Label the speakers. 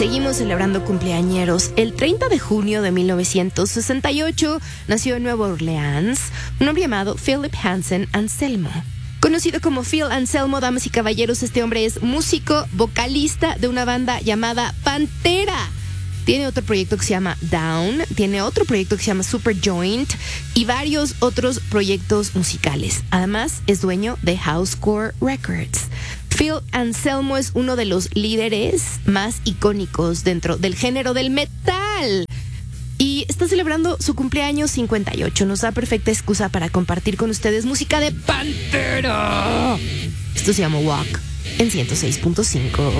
Speaker 1: Seguimos celebrando cumpleañeros. El 30 de junio de 1968 nació en Nueva Orleans un hombre llamado Philip Hansen Anselmo. Conocido como Phil Anselmo, damas y caballeros, este hombre es músico, vocalista de una banda llamada Pantera. Tiene otro proyecto que se llama Down, tiene otro proyecto que se llama Super Joint y varios otros proyectos musicales. Además, es dueño de Housecore Records. Phil Anselmo es uno de los líderes más icónicos dentro del género del metal. Y está celebrando su cumpleaños 58. Nos da perfecta excusa para compartir con ustedes música de Pantera. Esto se llama Walk en 106.5.